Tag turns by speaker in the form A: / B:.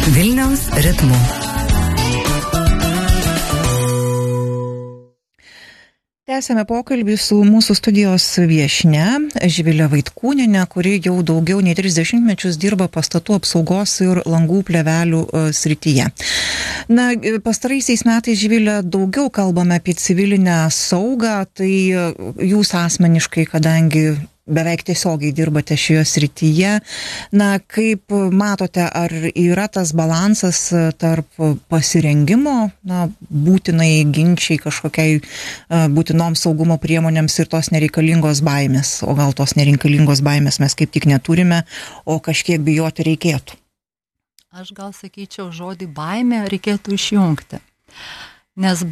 A: Vilniaus ritmu. Tęsėme pokalbį su mūsų studijos viešnia Živilė Vaitkūnienė, kuri jau daugiau nei 30 mečius dirba pastatų apsaugos ir langų plėvelių srityje. Na, pastaraisiais metais, Živilė, daugiau kalbame apie civilinę saugą, tai jūs asmeniškai, kadangi beveik tiesiogiai dirbate šioje srityje, na, kaip matote, ar yra tas balansas tarp pasirengimo, na, būtinai ginčiai kažkokiai būtinom saugumo priemonėms ir tos nereikalingos baimės, o gal tos nereikalingos baimės mes kaip tik neturime, o kažkiek bijoti reikėtų?
B: Aš gal sakyčiau, žodį baimė reikėtų išjungti, nes